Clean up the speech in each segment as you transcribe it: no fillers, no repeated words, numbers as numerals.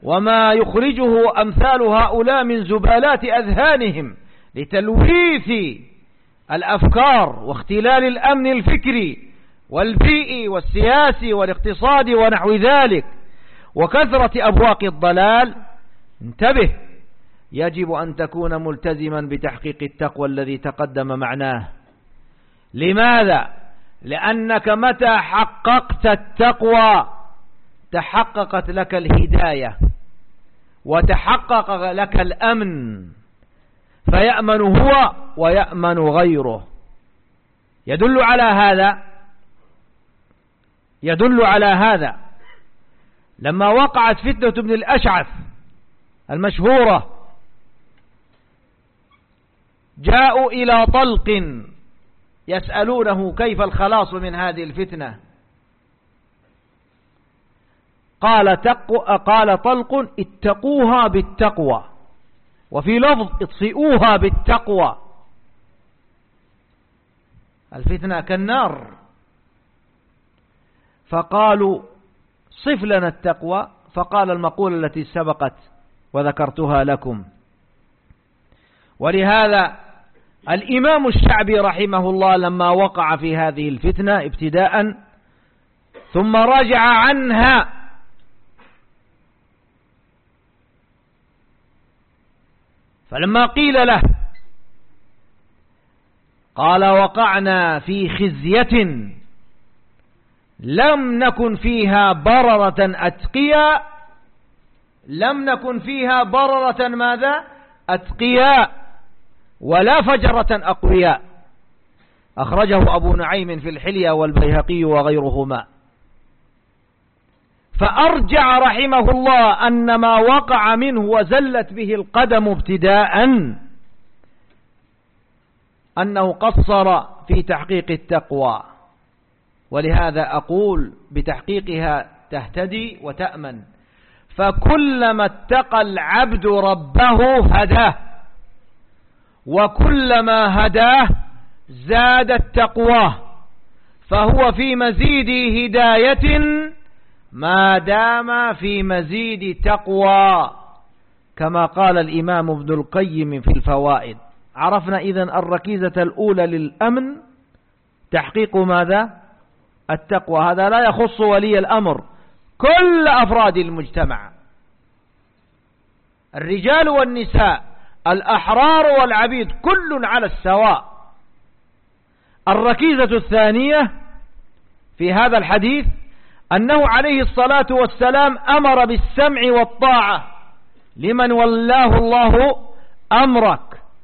وما يخرجه أمثال هؤلاء من زبالات أذهانهم لتلويث الأفكار واختلال الأمن الفكري والبيئي والسياسي والاقتصادي ونحو ذلك وكثرة أبواق الضلال. انتبه، يجب أن تكون ملتزما بتحقيق التقوى الذي تقدم معناه. لماذا؟ لأنك متى حققت التقوى تحققت لك الهداية وتحقق لك الأمن، فيأمن هو ويأمن غيره. يدل على هذا لما وقعت فتنة ابن الأشعث المشهورة، جاءوا إلى طلق يسألونه كيف الخلاص من هذه الفتنة. قال طلق: اتقوها بالتقوى، وفي لفظ: اطفئوها بالتقوى. الفتنة كالنار. فقالوا: صف لنا التقوى. فقال المقولة التي سبقت وذكرتها لكم. ولهذا الإمام الشعبي رحمه الله لما وقع في هذه الفتنة ابتداء ثم رجع عنها فلما قيل له قال: وقعنا في خزية لم نكن فيها بررة أتقياء. لم نكن فيها بررة ماذا؟ أتقياء، ولا فجرة أقوياء. أخرجه أبو نعيم في الحلية والبيهقي وغيرهما. فأرجع رحمه الله أن ما وقع منه وزلت به القدم ابتداء أنه قصر في تحقيق التقوى. ولهذا أقول: بتحقيقها تهتدي وتأمن. فكلما اتقى العبد ربه هداه، وكلما هداه زادت تقواه، فهو في مزيد هداية ما دام في مزيد تقوى، كما قال الإمام ابن القيم في الفوائد. عرفنا إذن الركيزة الأولى للأمن تحقيق ماذا؟ التقوى. هذا لا يخص ولي الأمر، كل أفراد المجتمع، الرجال والنساء، الأحرار والعبيد، كل على السواء. الركيزة الثانية في هذا الحديث أنه عليه الصلاة والسلام أمر بالسمع والطاعة لمن ولاه الله أمرك.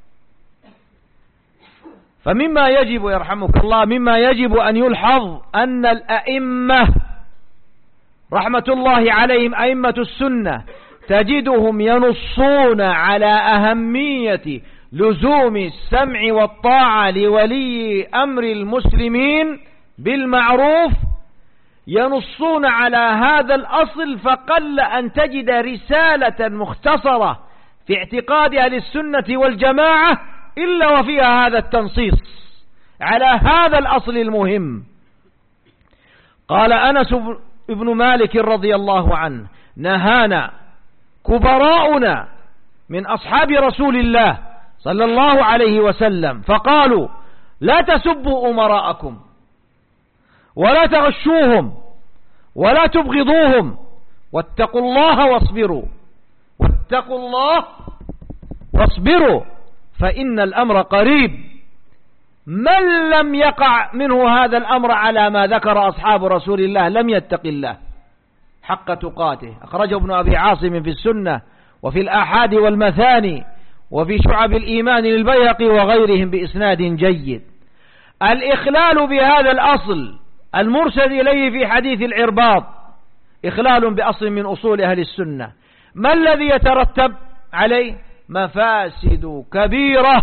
فمما يجب يرحمك الله مما يجب أن يلحظ أن الأئمة رحمة الله عليهم أئمة السنة تجدهم ينصون على أهمية لزوم السمع والطاعة لولي أمر المسلمين بالمعروف. ينصون على هذا الأصل، فقل أن تجد رسالة مختصرة في اعتقاد أهل السنة والجماعة إلا وفيها هذا التنصيص على هذا الأصل المهم. قال أنس بن مالك رضي الله عنه: نهانا كبراؤنا من أصحاب رسول الله صلى الله عليه وسلم فقالوا: لا تسبوا أمراءكم ولا تغشوهم ولا تبغضوهم واتقوا الله واصبروا. واتقوا الله واصبروا فإن الأمر قريب. من لم يقع منه هذا الأمر على ما ذكر أصحاب رسول الله لم يتق الله حق تقاته. أخرجه ابن أبي عاصم في السنة وفي الآحاد والمثاني وفي شعب الإيمان للبيهقي وغيرهم بإسناد جيد. الإخلال بهذا الأصل المرشد إليه في حديث العرباض إخلال بأصل من أصول أهل السنة. ما الذي يترتب عليه؟ مفاسد كبيرة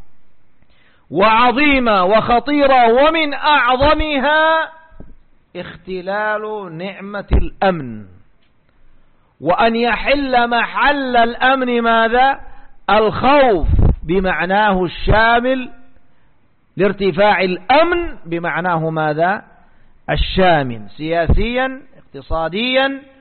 وعظيمة وخطيرة، ومن أعظمها اختلال نعمة الأمن، وأن يحل محل الأمن ماذا؟ الخوف بمعناه الشامل، لارتفاع الأمن بمعناه ماذا؟ الشامل، سياسيا اقتصاديا